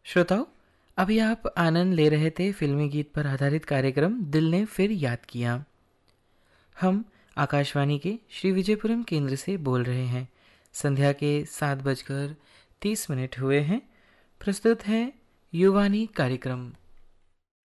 श्रोताओं, अभी आप आनंद ले रहे थे फिल्मी गीत पर आधारित कार्यक्रम दिल ने फिर याद किया। हम आकाशवाणी के श्री विजयपुरम केंद्र से बोल रहे हैं। संध्या के 7:30 हुए हैं। प्रस्तुत है युवानी कार्यक्रम।